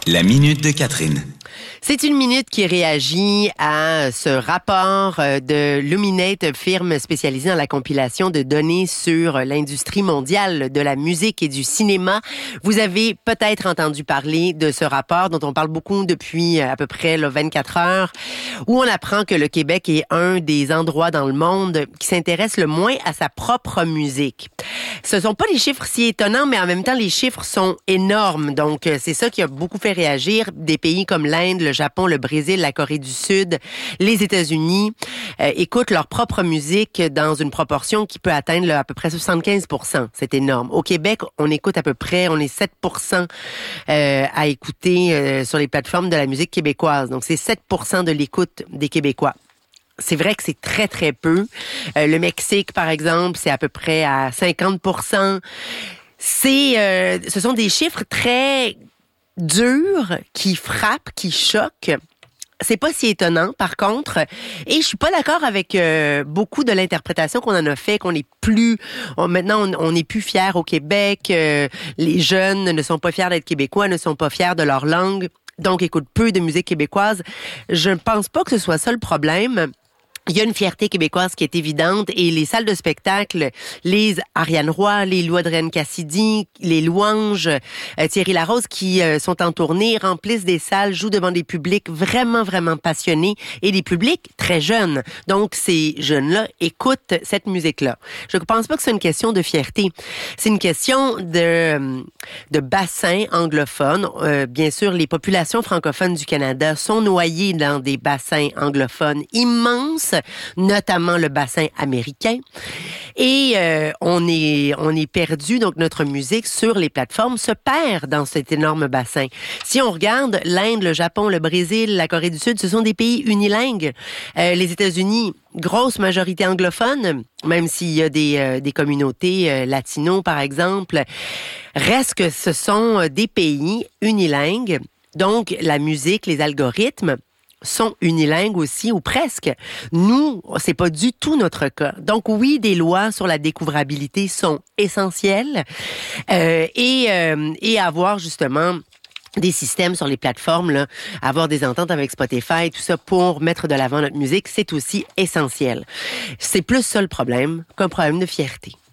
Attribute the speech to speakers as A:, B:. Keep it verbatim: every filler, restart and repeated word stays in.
A: La minute de Catherine.
B: C'est une minute qui réagit à ce rapport de Luminate, firme spécialisée dans la compilation de données sur l'industrie mondiale de la musique et du cinéma. Vous avez peut-être entendu parler de ce rapport dont on parle beaucoup depuis à peu près là, vingt-quatre heures, où on apprend que le Québec est un des endroits dans le monde qui s'intéresse le moins à sa propre musique. Ce sont pas des chiffres si étonnants, mais en même temps, les chiffres sont énormes. Donc, c'est ça qui a beaucoup fait réagir. Des pays comme l'Inde, le Japon, le Brésil, la Corée du Sud, les États-Unis euh, écoutent leur propre musique dans une proportion qui peut atteindre là, à peu près soixante-quinze pour cent. C'est énorme. Au Québec, on écoute à peu près, on est sept pour cent euh, à écouter euh, sur les plateformes de la musique québécoise. Donc, c'est sept pour cent de l'écoute des Québécois. C'est vrai que c'est très, très peu. Euh, le Mexique, par exemple, c'est à peu près à cinquante pour cent. C'est, euh, ce sont des chiffres très durs qui frappent, qui choquent. C'est pas si étonnant, par contre. Et je suis pas d'accord avec euh, beaucoup de l'interprétation qu'on en a fait, qu'on est plus... On, maintenant, on n'est plus fiers au Québec. Euh, les jeunes ne sont pas fiers d'être québécois, ne sont pas fiers de leur langue. Donc, écoutent peu de musique québécoise. Je ne pense pas que ce soit ça le problème. Il y a une fierté québécoise qui est évidente et les salles de spectacle, les Ariane Roy, les Louadren Cassidy, les Louanges, euh, Thierry Larose qui euh, sont en tournée, remplissent des salles, jouent devant des publics vraiment, vraiment passionnés et des publics très jeunes. Donc, ces jeunes-là écoutent cette musique-là. Je ne pense pas que c'est une question de fierté. C'est une question de, de bassin anglophone. Euh, bien sûr, les populations francophones du Canada sont noyées dans des bassins anglophones immenses, notamment le bassin américain. Et euh, on est on est perdu, donc notre musique sur les plateformes se perd dans cet énorme bassin. Si on regarde l'Inde, le Japon, le Brésil, la Corée du Sud, ce sont des pays unilingues. Euh, les États-Unis, grosse majorité anglophone, même s'il y a des, euh, des communautés euh, latino, par exemple, reste que ce sont des pays unilingues. Donc, la musique, les algorithmes sont unilingues aussi, ou presque. Nous, c'est pas du tout notre cas. Donc oui, des lois sur la découvrabilité sont essentielles euh, et, euh, et avoir justement des systèmes sur les plateformes, là, avoir des ententes avec Spotify, tout ça pour mettre de l'avant notre musique, c'est aussi essentiel. C'est plus ça le problème qu'un problème de fierté.